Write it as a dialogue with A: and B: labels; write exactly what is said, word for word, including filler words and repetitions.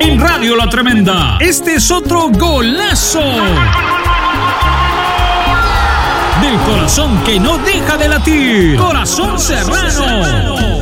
A: En Radio La Tremenda, este es otro golazo del corazón que no deja de latir. Corazón Serrano.